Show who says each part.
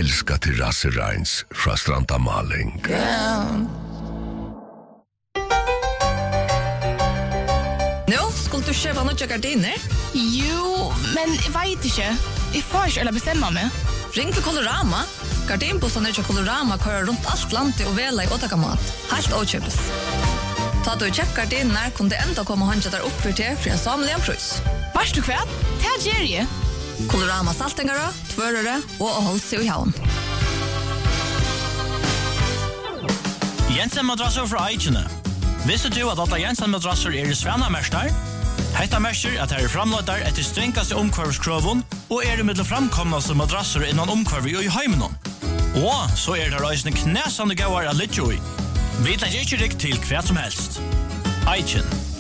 Speaker 1: älskar terrassereins från Stranda Maling.
Speaker 2: Skulle du köpa några gardiner?
Speaker 3: Jo, men jag vet inte. Jag får inte eller bestämma mig.
Speaker 2: Ring till Colorama. Gardinbussarna i Colorama kör runt allt landet och väl i åtakamat. Helt åtköpes. Ta du check gardiner kunde ändå komma och handla där upp för till en samlad pris.
Speaker 3: Vars du kvärt? Det ger ju.
Speaker 2: Colorama saltengara, tvörare och hålls i havn.
Speaker 4: Jensen madrasser fra Eichene. Visste du at alla Jensen madrasser i Svanamerstar? Hetta merker at her framløytar etter strengaste omkvarvskrovun og i middel framkomnaste madrasser innan omkvarvi og i heimenon. Og så der reisende knæsande gauar a litjo i. Vi legger ikke rikk til hva som helst. Eichen.